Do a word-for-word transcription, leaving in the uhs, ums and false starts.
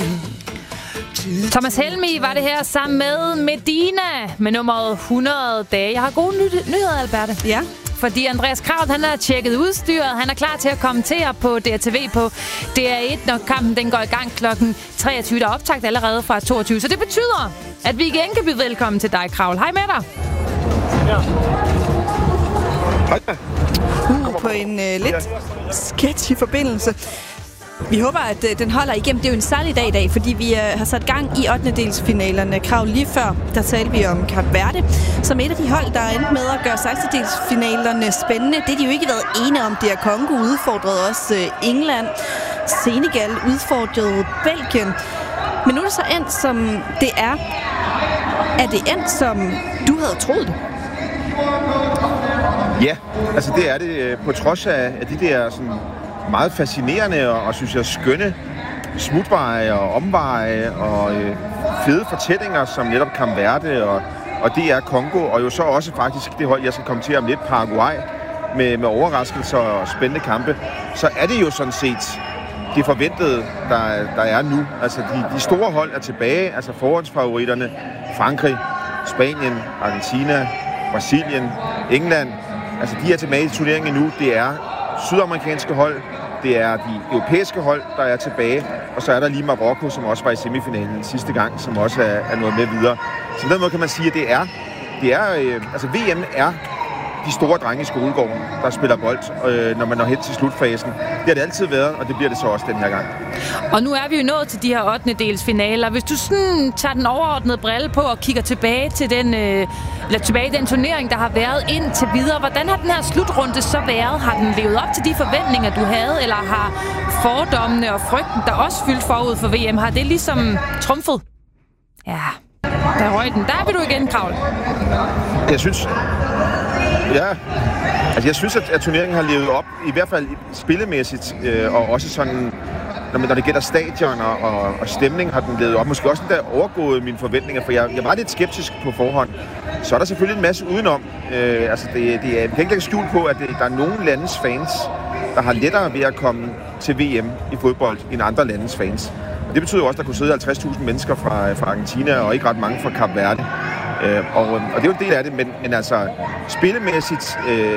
Thomas Helmig var det her sammen med Medina med nummeret hundrede dage. Jeg har gode ny- nyheder, Alberte. Ja. Fordi Andreas Kraut, han har tjekket udstyret. Han er klar til at kommentere på D R T V på D R et, når kampen den går i gang klokken treogtyve. Der er optakt allerede fra toogtyve. Så det betyder, at vi igen kan byde velkommen til dig, Kraul. Hej med dig. Ja. Hej. Uh, på en øh, lidt sketchy forbindelse. Vi håber, at øh, den holder igennem. Det er jo en særlig dag i dag, fordi vi øh, har sat gang i ottendedelsfinalerne. Krav lige før, der talte vi om Kap Verde, som et af de hold, der er endt med at gøre sekstendedelsfinalerne spændende. Det har de jo ikke været ene om. Det er Kongo udfordrede også øh, England. Senegal udfordrede Belgien. Men nu er det så endt, som det er. Er det endt, som du havde troet det? Ja, altså det er det. På trods af, af de der sådan meget fascinerende og, og synes jeg skønne smutveje og omveje og øh, fede fortællinger, som netop Kap Verde og, og D R Kongo, og jo så også faktisk det hold, jeg skal kommentere om lidt, Paraguay, med, med overraskelser og spændende kampe, så er det jo sådan set det forventede, der, der er nu. Altså de, de store hold er tilbage, altså forhåndsfavoritterne, Frankrig, Spanien, Argentina, Brasilien, England, altså de er tilbage i turneringen nu. Det er sydamerikanske hold, det er de europæiske hold, der er tilbage, og så er der lige Marokko, som også var i semifinalen sidste gang, som også er, er noget med videre. Så på den måde kan man sige, at det er, det er øh, altså V M er de store drenge i skolegården, der spiller bold, øh, når man når hen til slutfasen. Det har det altid været, og det bliver det så også den her gang. Og nu er vi jo nået til de her ottendedelsfinaler. Hvis du sådan tager den overordnede brille på og kigger tilbage til den, øh, eller tilbage i den turnering, der har været indtil videre, hvordan har den her slutrunde så været? Har den levet op til de forventninger, du havde, eller har fordommene og frygten, der også fyldt forud for V M, har det ligesom trumfet? Ja, der røg den. Der er vi du igen, Kraul. Jeg synes... Ja, altså jeg synes, at, at turneringen har levet op, i hvert fald spillemæssigt, øh, og også sådan, når, når det gælder stadion og, og, og stemning, har den levet op. Måske også der overgået mine forventninger, for jeg, jeg var lidt skeptisk på forhånd. Så er der selvfølgelig en masse udenom. Øh, altså det, det er, vi kan ikke lægge skjul på, at det, der er nogle landes fans, der har lettere ved at komme til V M i fodbold end andre landes fans. Og det betyder også, at der kunne sidde halvtreds tusind mennesker fra, fra Argentina, og ikke ret mange fra Kap Verde. Øh, og, og det er jo en del af det, men, men altså spillemæssigt, øh,